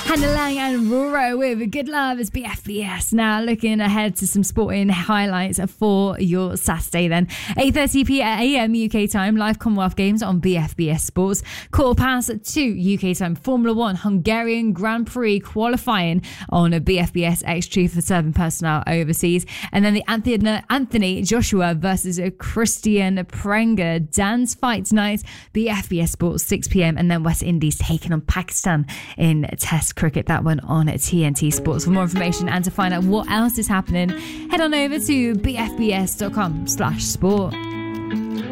Hannah Lang and Roro with Good Love is BFBS. Now looking ahead to some sporting highlights for your Saturday then. 8:30am UK time, live Commonwealth Games on BFBS Sports. 2:15 UK time, Formula 1 Hungarian Grand Prix qualifying on a BFBS X2 for serving personnel overseas. And then the Anthony Joshua versus Christian Prenga dance fight tonight, BFBS Sports 6pm. And then West Indies taking on Pakistan in Test cricket, that one on TNT Sports. For more information and to find out what else is happening, head on over to bfbs.com/sport.